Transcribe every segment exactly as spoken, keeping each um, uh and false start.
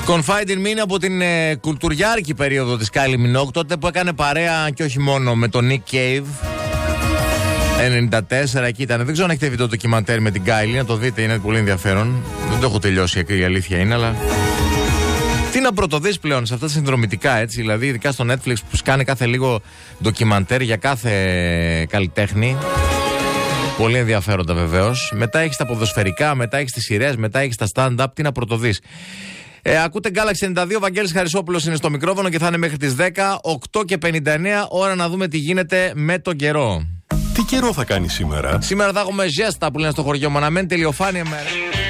Confide in Me είναι από την ε, κουλτουριάρικη περίοδο της Kylie Minogue, τότε που έκανε παρέα και όχι μόνο με τον Nick Cave. ενενήντα τέσσερα εκεί ήταν. Δεν ξέρω αν έχετε δει το ντοκιμαντέρ με την Kylie, να το δείτε, είναι πολύ ενδιαφέρον. Δεν το έχω τελειώσει, η αλήθεια είναι, αλλά. Τι να πρωτοδείς πλέον σε αυτά τα συνδρομητικά, έτσι, δηλαδή, ειδικά στο Netflix που σκάνε κάθε λίγο ντοκιμαντέρ για κάθε καλλιτέχνη. Πολύ ενδιαφέροντα βεβαίως. Μετά έχεις τα ποδοσφαιρικά, μετά έχεις τις σειρές, μετά έχεις τα stand-up. Τι να πρωτοδείς. Ε, ακούτε Galaxy ενενήντα δύο, Βαγγέλης Χαρισόπουλος είναι στο μικρόφωνο και θα είναι μέχρι τις δέκα, οκτώ και πενήντα εννέα, ώρα να δούμε τι γίνεται με τον καιρό. Τι καιρό θα κάνει σήμερα? Σήμερα θα έχουμε ζέστα που λένε στο χωριό μου, αναμένεται ηλιοφάνεια μέρα.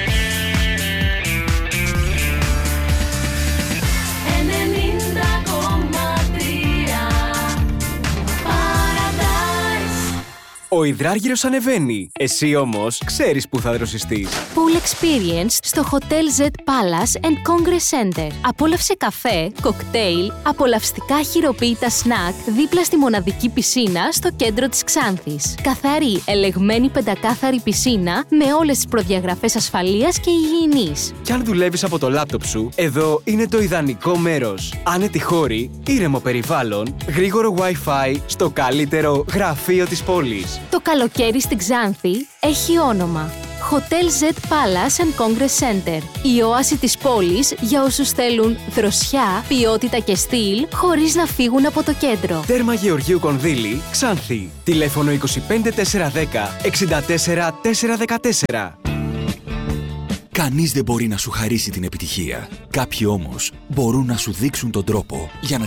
Ο υδράργυρος ανεβαίνει. Εσύ όμως ξέρεις που θα δροσιστείς. Pool Experience στο Hotel Z Palace and Congress Center. Απόλαυσε καφέ, κοκτέιλ, απολαυστικά χειροποίητα σνακ δίπλα στη μοναδική πισίνα στο κέντρο της Ξάνθης. Καθαρή, ελεγμένη πεντακάθαρη πισίνα με όλες τις προδιαγραφές ασφαλείας και υγιεινής. Κι αν δουλεύεις από το λάπτοπ σου, εδώ είναι το ιδανικό μέρος. Άνετη χώρη, ήρεμο περιβάλλον, γρήγορο Wi-Fi στο καλύτερο γραφείο της πόλης. Το καλοκαίρι στην Ξάνθη έχει όνομα. Hotel Z Palace and Congress Center. Η όαση της πόλης για όσους θέλουν δροσιά, ποιότητα και στυλ χωρίς να φύγουν από το κέντρο. Τέρμα Γεωργίου Κονδύλη, Ξάνθη. Τηλέφωνο είκοσι πέντε τετρακόσια δέκα εξήντα τέσσερα τετρακόσια δεκατέσσερα. Κανείς δεν μπορεί να σου χαρίσει την επιτυχία. Κάποιοι όμως μπορούν να σου δείξουν τον τρόπο για να